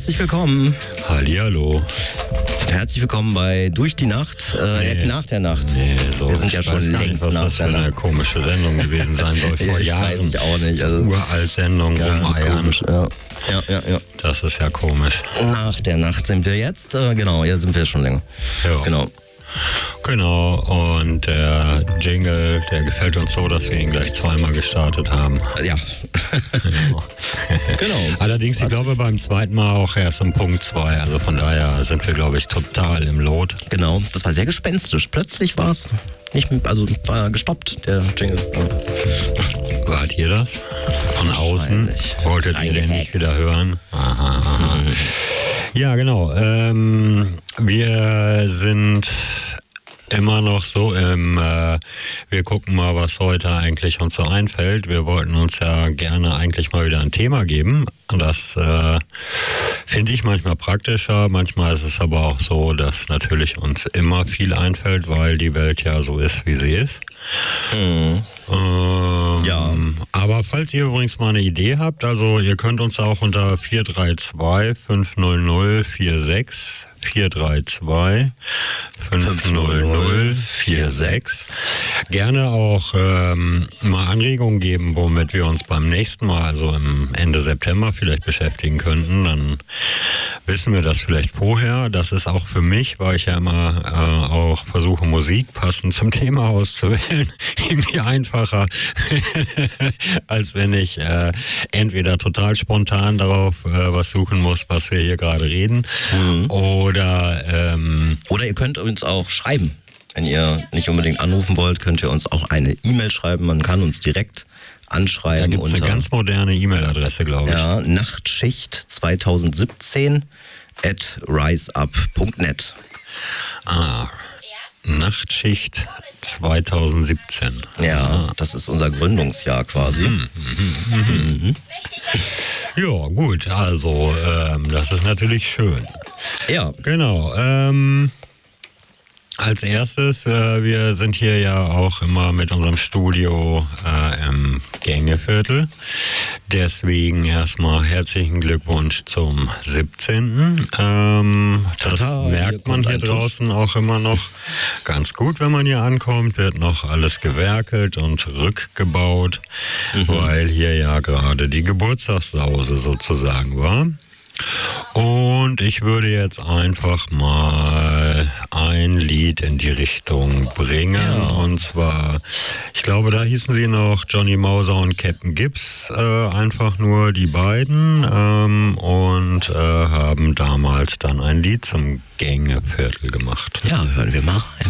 Herzlich willkommen. Hallihallo. Herzlich willkommen bei Durch die Nacht, nach der Nacht. Nee, so. Wir sind ja schon längst was nach das für der eine Nacht. komische Sendung gewesen sein soll vor Jahren. Weiß ich auch nicht. Also, Uralt-Sendung rumeiern. Ja. Das ist ja komisch. Nach der Nacht sind wir jetzt. Genau, ja, sind wir schon länger. Ja. Genau, und der Jingle, der gefällt uns so, dass wir ihn gleich zweimal gestartet haben. Ja. Genau. Allerdings, ich glaube, beim zweiten Mal auch erst um Punkt 2. Also von daher sind wir, glaube ich, total im Lot. Genau, das war sehr gespenstisch. Plötzlich war es nicht, also war gestoppt, der Jingle. Wart ihr das? Von außen? Wolltet ihr den nicht wieder hören? Aha. Ja, genau. Wir sind immer noch so wir gucken mal, was heute eigentlich uns so einfällt. Wir wollten uns ja gerne eigentlich mal wieder ein Thema geben. Und das finde ich manchmal praktischer. Manchmal ist es aber auch so, dass natürlich uns immer viel einfällt, weil die Welt ja so ist, wie sie ist. Ja. Aber falls ihr übrigens mal eine Idee habt, also ihr könnt uns auch unter 432 500 46 432 500 46 gerne auch mal Anregungen geben, womit wir uns beim nächsten Mal, also im Ende September vielleicht beschäftigen könnten. Dann wissen wir das vielleicht vorher. Das ist auch für mich, weil ich ja immer auch versuche, Musik passend zum Thema auszuwählen, irgendwie einfacher, als wenn ich entweder total spontan darauf was suchen muss, was wir hier gerade reden, oder ihr könnt uns auch schreiben. Wenn ihr nicht unbedingt anrufen wollt, könnt ihr uns auch eine E-Mail schreiben. Man kann uns direkt anschreiben. Da gibt es eine ganz moderne E-Mail-Adresse, glaube ich. Ja, nachtschicht2017@riseup.net. Nachtschicht 2017. Ja, das ist unser Gründungsjahr quasi. Ja, gut, also das ist natürlich schön. Ja. Genau. Als erstes, wir sind hier ja auch immer mit unserem Studio im Gängeviertel. Deswegen erstmal herzlichen Glückwunsch zum 17. Das merkt man hier draußen auch immer noch ganz gut, wenn man hier ankommt. Wird noch alles gewerkelt und rückgebaut, weil hier ja gerade die Geburtstagssause sozusagen war. Und ich würde jetzt einfach mal ein Lied in die Richtung bringen. Ja. Und zwar, ich glaube, da hießen sie noch Johnny Mauser und Captain Gibbs, einfach nur die beiden, und haben damals dann ein Lied zum Gängeviertel gemacht. Ja, hören wir mal rein.